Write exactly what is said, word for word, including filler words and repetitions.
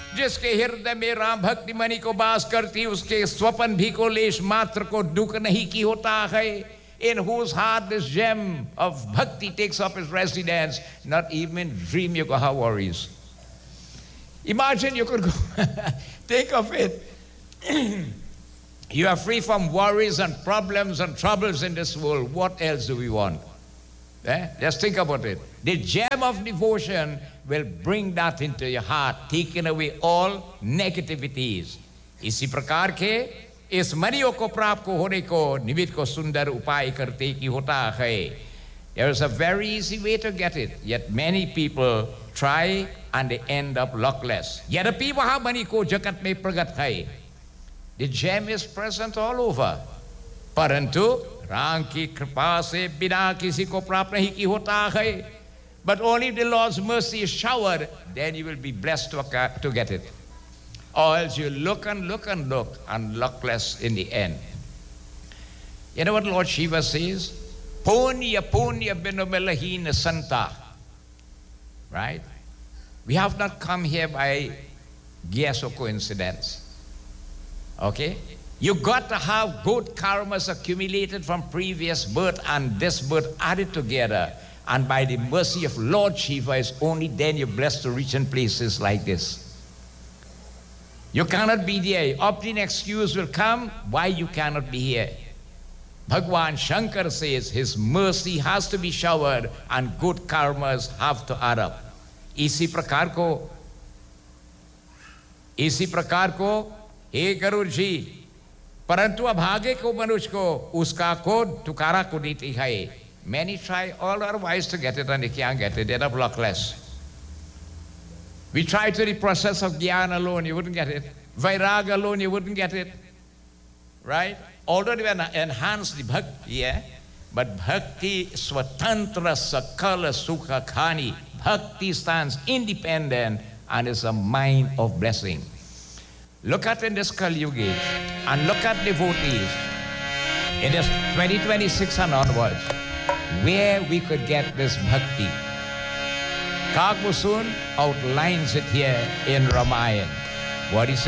जिसके हृदय में राम भक्ति मणि को बास करती, उसके स्वपन भी को लेश मात्र को दुख नहीं की होता है. In whose heart this gem of bhakti takes up its residence, not even dream you could have worries. Imagine you could go, think of it. You are free from worries and problems and troubles in this world. What else do we want? Eh? Just think about it. The gem of devotion will bring that into your heart, taking away all negativities. इसी प्रकार के इस मणियों को प्राप्त को होने को निमित्त को सुंदर उपाय करते की होता है. There is a very easy way to get it, yet many people try and they end up luckless. यद्यपि वहाँ मणि को जगत में प्रकट है. The gem is present all over. परंतु राम की कृपा से बिना किसी को प्राप्त नहीं की होता है. But only if the Lord's mercy is showered, then you will be blessed to, to get it. Or else you look and look and look and luckless in the end. You know what Lord Shiva says? Punya punya binomelahina santa. Right? We have not come here by guess or coincidence. Okay? You got to have good karmas accumulated from previous birth and this birth added together. And by the mercy of Lord Shiva, it's only then you're blessed to reach in places like this. You cannot be there. Often excuse will come why you cannot be here. Bhagwan Shankar says his mercy has to be showered and good karmas have to add up. इसी प्रकार को इसी प्रकार को हे गरुड़ जी, परंतु अभागे को मनुष्य को उसका को तुकारा को देती है. Many try all our ways to get it and they can't get it. They end up luckless. We tried to the process of Jnana alone, you wouldn't get it. Vairagya alone, you wouldn't get it. Right? Although they enhance the bhakti, yeah? But bhakti swatantra sakala sukha khani. Bhakti stands independent and is a mind of blessing. Look at in this Kali Yuga and look at devotees in this twenty twenty-six and onwards, where we could get this bhakti. Kagmusun outlines it here in Ramayana. What he says.